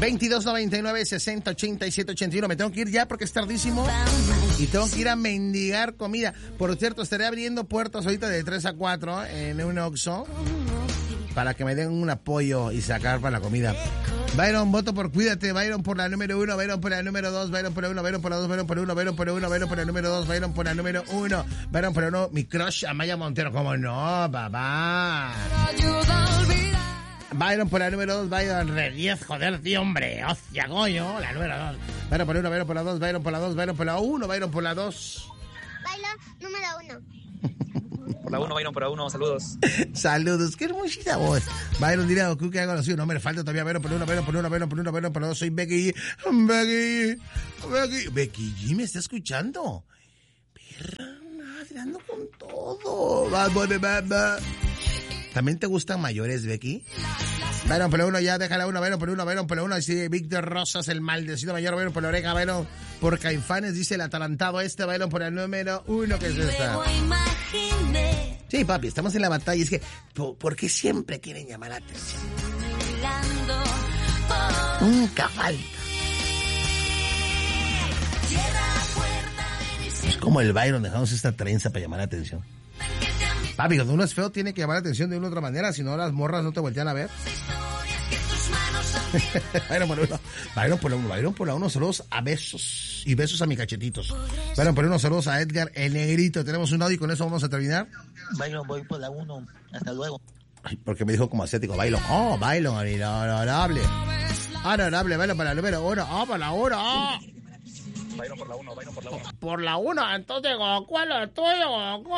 2299-608781. Me tengo que ir ya porque es tardísimo y tengo que ir a mendigar comida. Por cierto, estaré abriendo puertas ahorita de 3 a 4 en un Oxxo para que me den un apoyo y sacar para la comida. Byron, voto por Cuídate. Byron por la número 1, Byron por la número 2, Byron por la 1, Byron por la 2, Byron por la 1, Byron por la 1, Byron por la número 2, Byron por la número 1, Byron por la 1. Mi crush, Amaya Montero. ¿Cómo no, papá? Byron por la número 2, Byron re 10, joder, tío, hombre. Hostia, coño, la número 2. Byron por la 1, Byron por la 2, Byron por la 2, Byron por la 1, Byron por la 2. Byron, número 1. Por la 1, Byron, por la 1, saludos. Saludos, qué hermosita voz. Byron, dile a Goku que haga lo suyo. No, me falta todavía Byron por la 1, Byron por la 1, Byron por la 1, Byron por la 2. Soy Becky G. Becky G, ¿me está escuchando? Perra, tirando con todo. ¿También te gustan mayores, Becky? Byron por la 1, ya, déjala 1, Byron por la 1, Byron por la 1. Dice Víctor Rosas, el maldecido mayor, Byron por la oreja, Byron por Caifanes, dice el atalantado Byron por el número 1, que es esta. Sí, papi, estamos en la batalla. Es que, ¿por qué siempre quieren llamar la atención? Nunca falta. Es como el Byron, dejamos esta trenza para llamar la atención. Papi, cuando uno es feo tiene que llamar la atención de una u otra manera, si no las morras no te voltean a ver. Byron por la 1, Byron por la 1, Byron por la 1, saludos a besos y besos a mis cachetitos. Byron por la 1, saludos a Edgar el Negrito. Tenemos un audio y con eso vamos a terminar. Byron, voy por la 1, hasta luego. Ay, porque me dijo como asiático, Byron. Oh, Byron, honorable. Honorable, Byron para la número 1, para la 1. Byron por la 1, Byron por la 1. Por la 1, entonces, Goku, lo tuyo, Goku.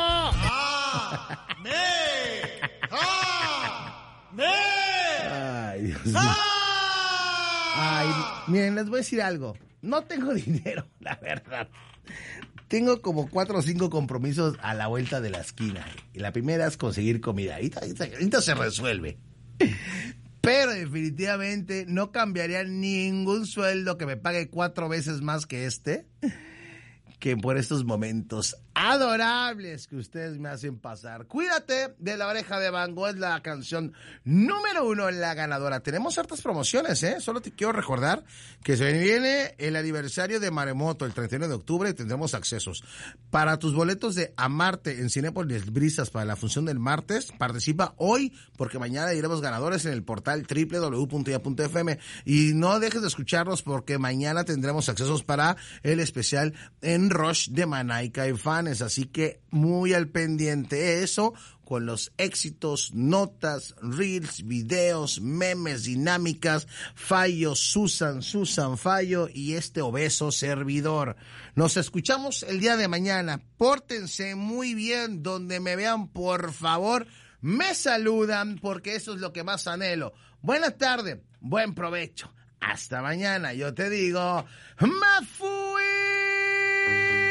Ay, Dios mío. Ay, miren, les voy a decir algo. No tengo dinero, la verdad. Tengo como 4 o 5 compromisos a la vuelta de la esquina. Y la primera es conseguir comida. Ahorita se resuelve. Pero definitivamente no cambiaría ningún sueldo que me pague 4 veces más que que por estos momentos adorables que ustedes me hacen pasar. Cuídate de la oreja de Van Gogh, es la canción número 1 en la ganadora. Tenemos hartas promociones, Solo te quiero recordar que se viene el aniversario de Maremoto, el 31 de octubre, y tendremos accesos. Para tus boletos de Amarte en Cinépolis Brisas para la función del martes, participa hoy, porque mañana diremos ganadores en el portal www.ya.fm. Y no dejes de escucharnos, porque mañana tendremos accesos para el especial en Rush de Maná y Caifanes, así que muy al pendiente eso, con los éxitos, notas, reels, videos, memes, dinámicas, Fallo, Susan Fallo y este obeso servidor. Nos escuchamos el día de mañana. Pórtense muy bien donde me vean, por favor. Me saludan porque eso es lo que más anhelo. Buenas tardes, buen provecho. Hasta mañana, yo te digo, ¡me fui!